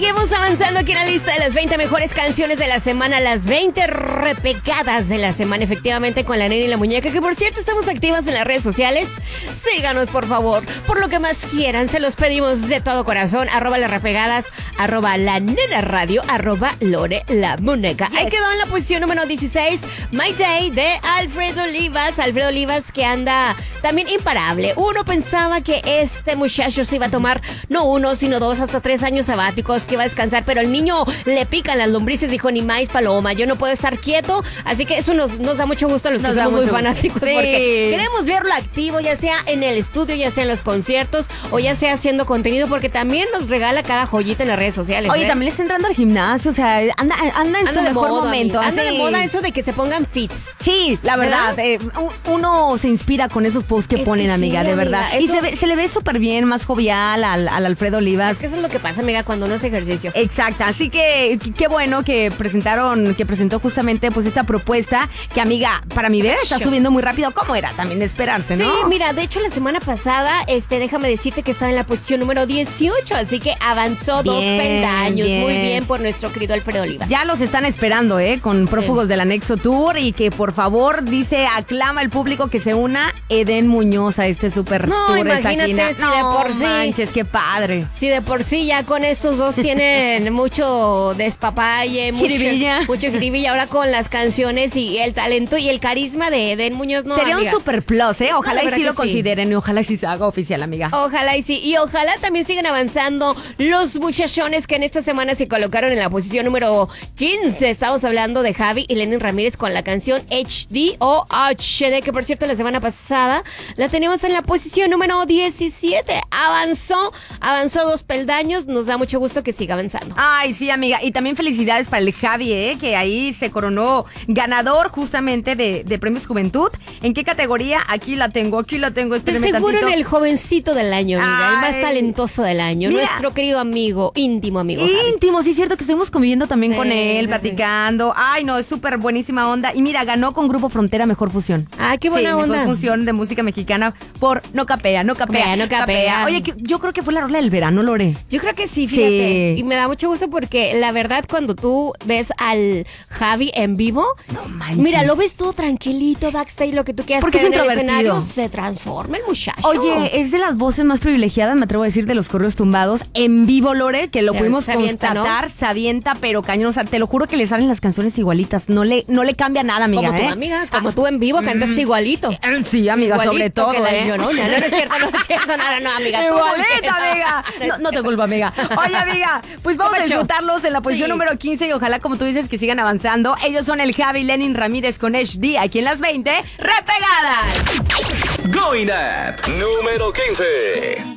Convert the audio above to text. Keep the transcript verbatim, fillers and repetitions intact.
Seguimos avanzando aquí en la lista de las veinte mejores canciones de la semana, las veinte repegadas de la semana, efectivamente, con la nena y la muñeca, que por cierto estamos activas en las redes sociales. Síganos, por favor, por lo que más quieran, se los pedimos de todo corazón. Arroba las repegadas, arroba la nena radio, arroba Lore la muñeca. Yes. Ahí quedó en la posición número dieciséis, My Day de Alfredo Olivas. Alfredo Olivas, que anda también imparable. Uno pensaba que este muchacho se iba a tomar no uno, sino dos, hasta tres años sabáticos, que iba a descansar, pero el niño le pican las lombrices, dijo ni más paloma, yo no puedo estar quieto, así que eso nos, nos da mucho gusto a los nos que somos muy fanáticos, sí, porque queremos verlo activo, ya sea en el estudio, ya sea en los conciertos, o ya sea haciendo contenido, porque también nos regala cada joyita en las redes sociales. Oye, ¿eh? También está entrando al gimnasio, o sea, anda, anda en anda su mejor moda, momento. Amiga. Anda de moda eso de que se pongan fit. Sí, la verdad, eh, uno se inspira con esos posts que es ponen, que amiga, sí, de verdad. Amiga, y se, ve, se le ve súper bien, más jovial al, al Alfredo Olivas. Es que eso es lo que pasa, amiga, cuando uno hace ejercicio. Exacto, así que qué bueno que presentaron, que presentó justamente pues esta propuesta, que amiga, para mi ver, está subiendo muy rápido, como era también de esperarse, ¿no? Sí, mira, de hecho la semana pasada, este, déjame decirte que estaba en la posición número dieciocho, así que avanzó bien, dos peldaños, bien. Muy bien por nuestro querido Alfredo Olivas. Ya los están esperando, ¿eh? Con Prófugos sí. del Anexo Tour, y que por favor, dice, aclama al público que se una Edén Muñoz a este super no, tour. Imagínate esta si no, de por sí. manches, qué padre. Si de por sí ya con estos dos tienen mucho despapalle, mucho jiribilla. mucho jiribilla, ahora con las canciones y el talento y el carisma de Edén Muñoz, no, sería amiga. un super plus, ¿eh? Ojalá no, y sí lo sí. consideren, y ojalá y sí se haga oficial, amiga. Ojalá y sí, y ojalá también sigan avanzando los muchachones que en esta semana se colocaron en la posición número quince. Estamos hablando de Javi y Lenin Ramírez con la canción H D o H D, que por cierto la semana pasada la teníamos en la posición número diecisiete. Avanzó, avanzó dos peldaños, nos da mucho gusto que siga avanzando. Ay, sí, amiga, y también felicidades para el Javi, ¿eh? Que ahí se coronó ganador justamente de, de Premios Juventud. ¿En qué categoría? Aquí la tengo, aquí la tengo. De seguro en el jovencito del año, amiga, Ay, el más talentoso del año, mira, nuestro querido amigo, íntimo amigo Íntimo, Javi. Sí, es cierto que estuvimos conviviendo también sí, con él, platicando. Sí. Ay, no, es súper buenísima onda. Y mira, ganó con Grupo Frontera Mejor Fusión. Ah, qué buena sí, onda. Mejor Fusión de música mexicana por No Capea, No Capea, capea, no capea. capea. Oye, yo creo que fue la rola del verano, Lore. Yo creo que sí, fíjate. Sí. Y me da mucho gusto porque la verdad cuando tú ves al Javi en vivo, no manches. Mira, lo ves todo tranquilito, backstage, lo que tú quieras. Porque es en el introvertido. escenario se transforma el muchacho. Oye, es de las voces más privilegiadas, me atrevo a decir, de los correos tumbados en vivo, Lore, que lo se, pudimos se avienta, constatar, ¿no? Se avienta, pero cañón. O sea, te lo juro que le salen las canciones igualitas. No le, no le cambia nada, amiga. Como ¿eh? tu amiga, como ah. tú en vivo cantas mm. igualito. Sí, amiga, igualito sobre todo. Que la ¿eh? Llorona. No, no es cierto, no es cierto, no, no, amiga. Igualita, amiga. No, no te culpo, amiga. Oye, amiga, pues vamos a disfrutarlos en la posición sí. número quince y ojalá, como tú dices, que sigan avanzando. Ellos son el Javi Lenin Ramírez con H D, aquí en las veinte repegadas. Going Up, número quince.